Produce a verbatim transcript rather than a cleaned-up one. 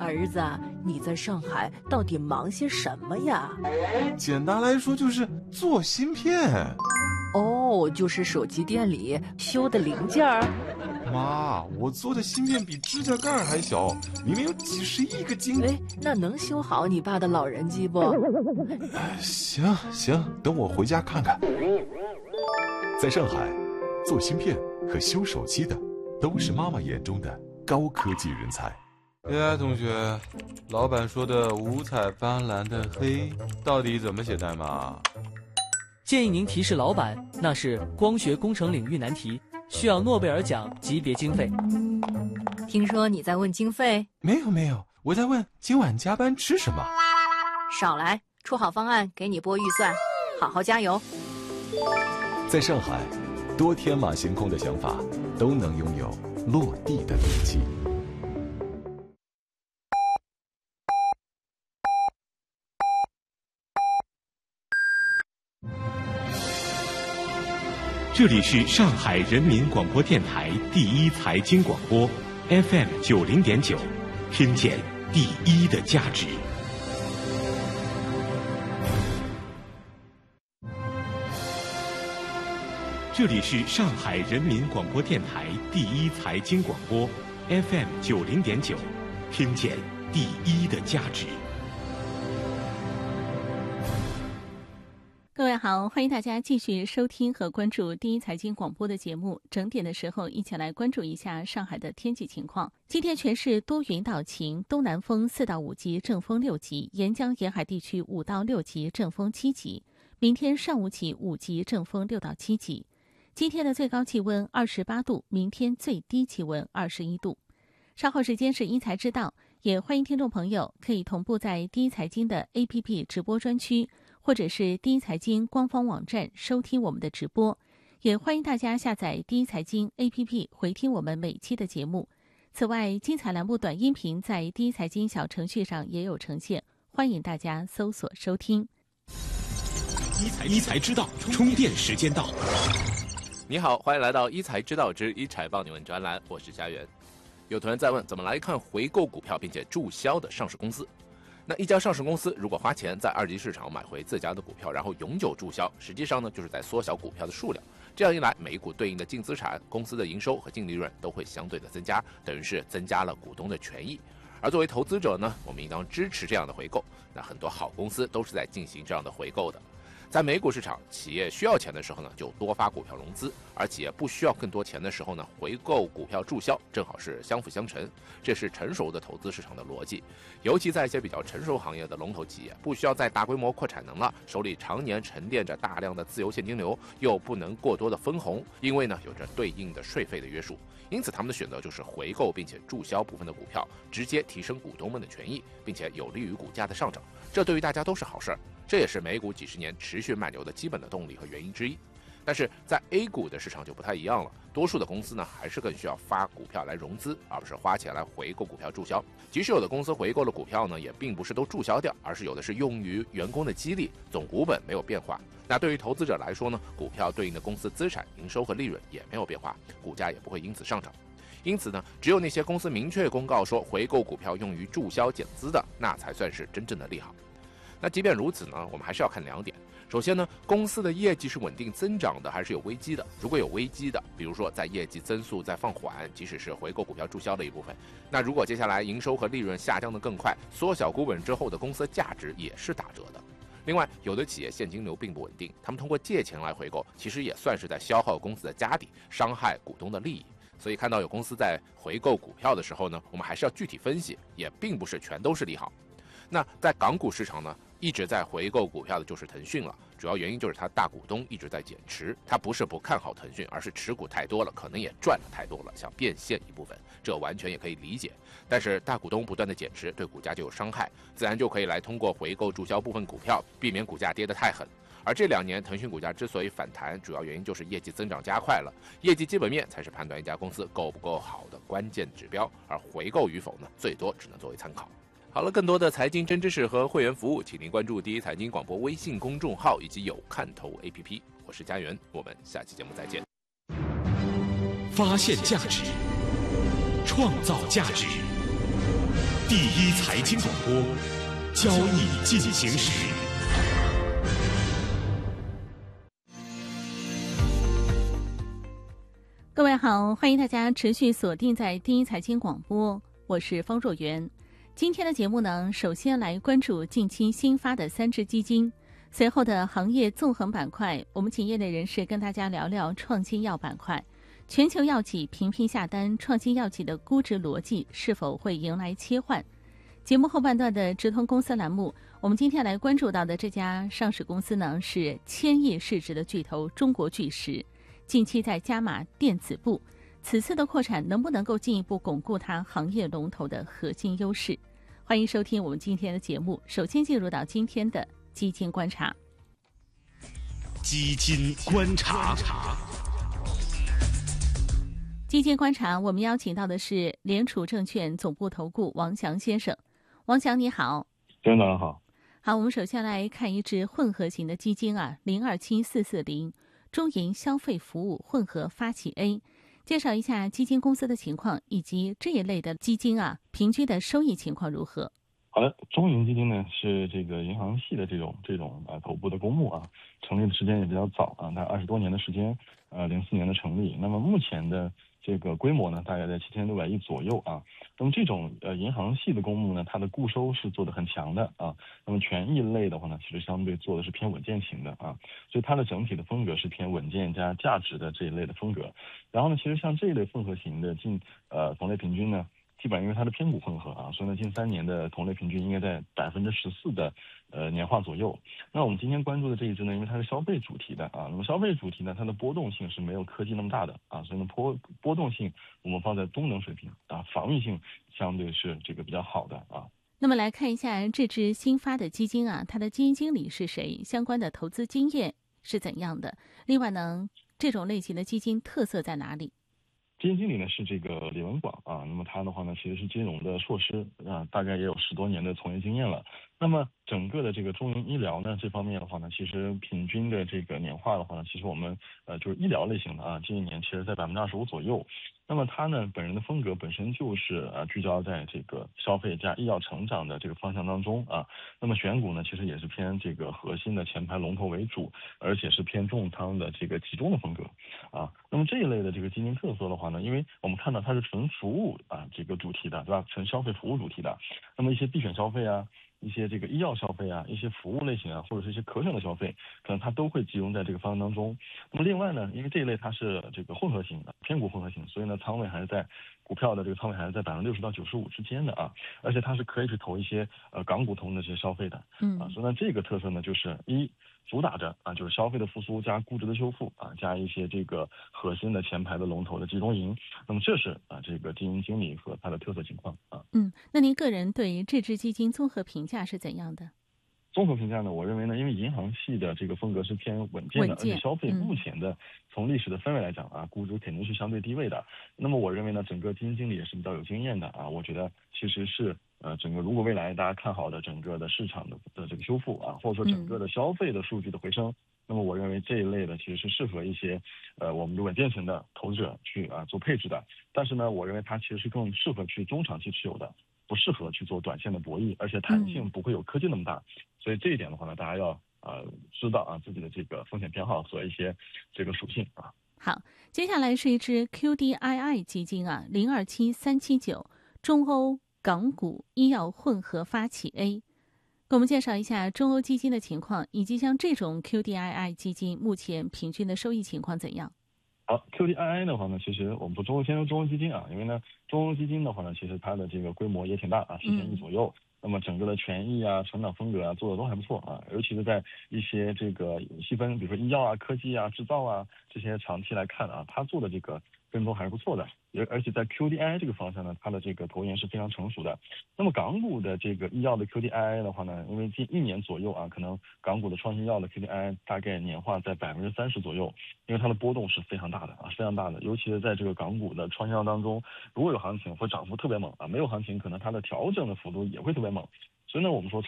儿子，你在上海到底忙些什么呀？ 简单来说就是做芯片。 哦，就是手机店里修的零件儿。 妈，我做的芯片比指甲盖还小，里面有几十亿个晶。 哎，那能修好你爸的老人机不？ 行行，等我回家看看。 在上海，做芯片和修手机的都是妈妈眼中的高科技人才。 哎，同学，老板说的五彩斑斓的黑到底怎么写代码？ 建议您提示老板，那是光学工程领域难题，需要诺贝尔奖级别经费。 听说你在问经费？ 没有没有，我在问今晚加班吃什么。 少来，出好方案给你拨预算，好好加油。 在上海，多天马行空的想法都能拥有落地的力气。 这里是上海人民广播电台第一财经广播 F M 九零点九，听见第一的价值。这里是上海人民广播电台第一财经广播 F M 九零点九，听见第一的价值。 各位好，欢迎大家继续收听和关注第一财经广播的节目。整点的时候，一起来关注一下上海的天气情况。今天全市多云到晴，东南风四到五级，正风六级；沿江沿海地区五到六级，正风七级。明天上午起五级，正风六到七级。今天的最高气温二十八度，明天最低气温二十一度。稍后时间是一财知道，也欢迎听众朋友可以同步在第一财经的 A P P 直播专区，或者是第一财经官方网站收听我们的直播，也欢迎大家下载第一财经 A P P 回听我们每期的节目。此外，精彩栏目短音频在第一财经小程序上也有呈现，欢迎大家搜索收听。 一财一财知道，充电时间到。 你好，欢迎来到一财知道之一财帮你问专栏，我是家园。有同学在问，怎么来看回购股票并且注销的上市公司？那一家上市公司如果花钱在二级市场买回自家的股票，然后永久注销，实际上呢就是在缩小股票的数量。这样一来，每股对应的净资产、公司的营收和净利润都会相对的增加，等于是增加了股东的权益。而作为投资者呢，我们应当支持这样的回购。那很多好公司都是在进行这样的回购的。在美股市场，企业需要钱的时候呢，就多发股票融资；而企业不需要更多钱的时候呢，回购股票注销，正好是相辅相成。这是成熟的投资市场的逻辑。尤其在一些比较成熟行业的龙头企业，不需要再大规模扩产能了，手里常年沉淀着大量的自由现金流，又不能过多的分红，因为呢有着对应的税费的约束，因此他们的选择就是回购并且注销部分的股票，直接提升股东们的权益，并且有利于股价的上涨。这对于大家都是好事儿。这也是美股几十年持续慢牛的基本的动力和原因之一。但是在 A 股的市场就不太一样了，多数的公司呢还是更需要发股票来融资，而不是花钱来回购股票注销。即使有的公司回购了股票呢，也并不是都注销掉，而是有的是用于员工的激励，总股本没有变化。那对于投资者来说呢，股票对应的公司资产、营收和利润也没有变化，股价也不会因此上涨。因此呢，只有那些公司明确公告说回购股票用于注销减资的，那才算是真正的利好。那即便如此呢，我们还是要看两点。首先呢，公司的业绩是稳定增长的还是有危机的？如果有危机的，比如说在业绩增速在放缓，即使是回购股票注销的一部分，那如果接下来营收和利润下降的更快，缩小股本之后的公司价值也是打折的。另外，有的企业现金流并不稳定，他们通过借钱来回购，其实也算是在消耗公司的家底，伤害股东的利益。所以看到有公司在回购股票的时候呢，我们还是要具体分析，也并不是全都是利好。那在港股市场呢，一直在回购股票的就是腾讯了，主要原因就是他大股东一直在减持，他不是不看好腾讯，而是持股太多了，可能也赚了太多了，想变现一部分，这完全也可以理解。但是大股东不断的减持，对股价就有伤害，自然就可以来通过回购注销部分股票，避免股价跌得太狠。而这两年腾讯股价之所以反弹，主要原因就是业绩增长加快了，业绩基本面才是判断一家公司够不够好的关键指标，而回购与否呢，最多只能作为参考。好了，更多的财经真知识和会员服务，请您关注第一财经广播微信公众号以及有看头 A P P。我是家园，我们下期节目再见。 发现价值，创造价值， 第一财经广播，交易进行时。 各位好，欢迎大家持续锁定在第一财经广播，我是方若元。今天的节目呢，首先来关注近期新发的三只基金，随后的行业纵横板块，我们请业内人士跟大家聊聊创新药板块。全球药企频频下单，创新药企的估值逻辑是否会迎来切换？节目后半段的直通公司栏目，我们今天来关注到的这家上市公司呢，是千亿市值的巨头中国巨石。近期在加码电子部，此次的扩产能不能够进一步巩固它行业龙头的核心优势？欢迎收听我们今天的节目。首先进入到今天的基金观察。 基金观察， 基金观察，我们邀请到的是联储证券总部投顾王翔先生。王翔你好。 先生早上好。 好，我们首先来看一只混合型的基金啊，零二七四四零。中银消费服务混合发起 A， 介绍一下基金公司的情况，以及这一类的基金啊，平均的收益情况如何？ 好的，中银基金呢是这个银行系的这种这种啊头部的公募啊，成立的时间也比较早啊，大概二十多年的时间，呃，零四年的成立。那么目前的这个规模呢，大概在七千六百亿左右啊。那么这种呃银行系的公募呢，它的固收是做得很强的啊。那么权益类的话呢，其实相对做的是偏稳健型的啊，所以它的整体的风格是偏稳健加价值的这一类的风格。然后呢，其实像这一类复合型的近呃同类平均呢，基本上因为它的偏股混合啊，所以呢近三年的同类平均应该在百分之十四的呃年化左右。那我们今天关注的这一支呢，因为它是消费主题的啊，那么消费主题呢，它的波动性是没有科技那么大的啊，所以呢波波动性我们放在中等水平啊，防御性相对是这个比较好的啊。 那么来看一下这支新发的基金啊，它的基金经理是谁？相关的投资经验是怎样的？另外呢，这种类型的基金特色在哪里？ 基金经理呢是这个李文广啊，那么他的话呢其实是金融的硕士啊，大概也有十多年的从业经验了。那么整个的这个中银医疗呢这方面的话呢，其实平均的这个年化的话呢，其实我们呃就是医疗类型的啊，这一年其实在百分之二十五左右。那么他呢本人的风格本身就是呃聚焦在这个消费加医药成长的这个方向当中啊。那么选股呢其实也是偏这个核心的前排龙头为主，而且是偏重仓的这个集中的风格啊。那么这一类的这个基金特色的话呢，因为我们看到它是纯服务啊这个主题的，对吧？纯消费服务主题的。那么一些必选消费啊，一些这个医药消费啊，一些服务类型啊，或者是一些可选的消费，可能它都会集中在这个方向当中。那么另外呢，因为这一类它是这个混合型的偏股混合型，所以呢仓位还是在股票的这个仓位还是在百分之六十到九十五之间的啊，而且它是可以去投一些呃港股通的这些消费的，嗯啊，所以呢这个特色呢就是一主打着啊就是消费的复苏加估值的修复啊，加一些这个核心的前排的龙头的集中营。那么这是啊这个基金经理和它的特色情况啊。 嗯，那您个人对这支基金综合评价是怎样的？ 综合评价呢，我认为呢，因为银行系的这个风格是偏稳健的，而且消费目前的、嗯、从历史的氛围来讲啊，估值肯定是相对低位的。那么我认为呢，整个基金经理也是比较有经验的啊，我觉得其实是呃整个如果未来大家看好的整个的市场的的这个修复啊，或者说整个的消费的数据的回升。嗯，那么我认为这一类的其实是适合一些呃我们的稳健型的投资者去啊做配置的，但是呢，我认为它其实是更适合去中长期持有的，不适合去做短线的博弈，而且弹性不会有科技那么大，嗯、所以这一点的话呢，大家要呃知道啊自己的这个风险偏好和一些这个属性啊。 好，接下来是一支 Q D I I 基金啊，零二七三七九中欧港股医药混合发起 A。给我们介绍一下中欧基金的情况，以及像这种 Q D I I 基金目前平均的收益情况怎样？ 好 ，Q D I I 的话呢，其实我们说中欧先说中欧基金啊，因为呢，中欧基金的话呢，其实它的这个规模也挺大啊，十千亿左右。嗯，那么整个的权益啊、成长风格啊做的都还不错啊，尤其是在一些这个细分，比如说医药啊、科技啊、制造啊这些长期来看啊，它做的这个跟踪还是不错的。而而且在 Q D I I 这个方向呢，它的这个投研是非常成熟的。那么港股的这个医药的 Q D I I 的话呢，因为近一年左右啊，可能港股的创新药的 Q D I I 大概年化在百分之三十左右，因为它的波动是非常大的啊，非常大的。尤其是在这个港股的创新药当中，如果有行情会涨幅特别猛啊，没有行情可能它的调整的幅度也会特别猛。所以呢，我们说